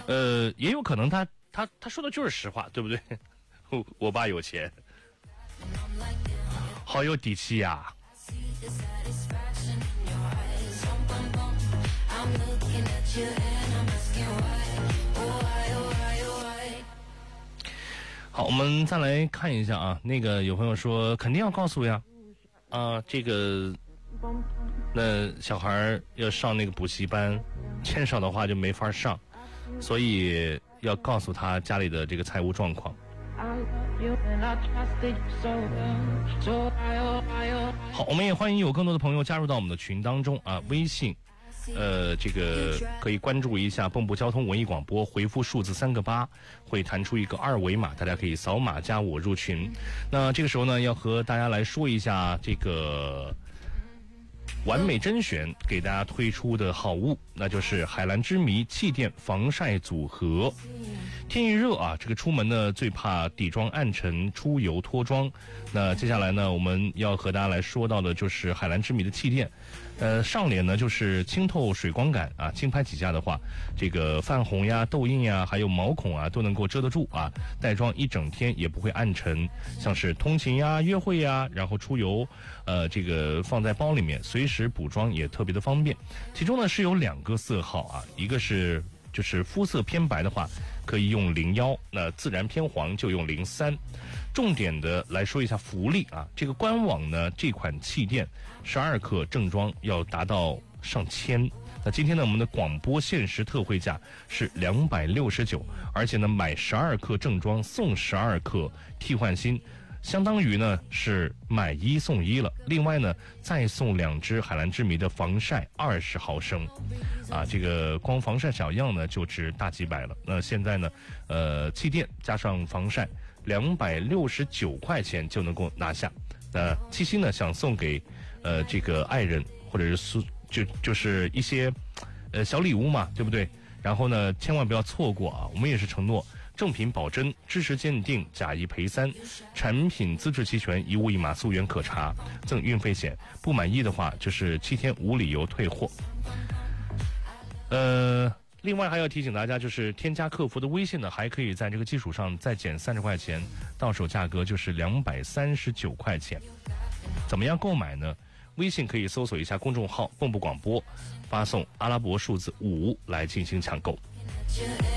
也有可能他说的就是实话，对不对？我爸有钱，好有底气呀。好，我们再来看一下啊，那个有朋友说肯定要告诉呀，这个那小孩要上那个补习班，欠少的话就没法上，所以要告诉他家里的这个财务状况。好，我们也欢迎有更多的朋友加入到我们的群当中啊，微信这个可以关注一下蚌埠交通文艺广播，回复数字3个8，会弹出一个二维码，大家可以扫码加我入群。那这个时候呢，要和大家来说一下这个完美甄选给大家推出的好物，那就是海蓝之谜气垫防晒组合。天一热啊，这个出门呢最怕底妆暗沉、出油脱妆。那接下来呢，我们要和大家来说到的就是海蓝之谜的气垫。上脸呢就是清透水光感啊，轻拍几下的话，这个泛红呀、痘印呀，还有毛孔啊都能够遮得住啊，带妆一整天也不会暗沉。像是通勤呀、约会呀，然后出游，这个放在包里面，随时补妆也特别的方便。其中呢是有2个色号啊，一个是就是肤色偏白的话可以用01，那自然偏黄就用03。重点的来说一下福利啊，这个官网呢这款气垫12克正装要达到上千。那今天呢我们的广播限时特惠价是269，而且呢买12克正装送12克替换芯，相当于呢是买1送1了。另外呢再送2支海蓝之谜的防晒20毫升啊，这个光防晒小样呢就值大几百了。那现在呢气垫加上防晒269块钱就能够拿下。七夕呢想送给这个爱人或者是就是一些小礼物嘛，对不对？然后呢千万不要错过啊，我们也是承诺正品保真，知识鉴定，假一赔3，产品资质齐全，1物1码溯源可查，赠运费险，不满意的话就是7天无理由退货。另外还要提醒大家，就是添加客服的微信呢，还可以在这个基础上再减30块钱，到手价格就是239块钱。怎么样购买呢？微信可以搜索一下公众号蚌埠广播，发送阿拉伯数字5来进行抢购。